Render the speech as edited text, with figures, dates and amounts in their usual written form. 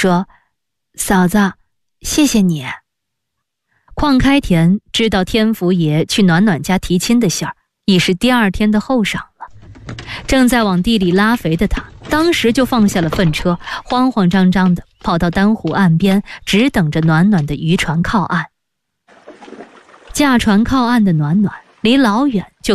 说：“嫂子，谢谢你。”邝开田知道天福爷去暖暖家提亲的信儿，已是第二天的后晌了。正在往地里拉肥的他，当时就放下了粪车，慌慌张张地跑到丹湖岸边，只等着暖暖的渔船靠岸。驾船靠岸的暖暖离老远就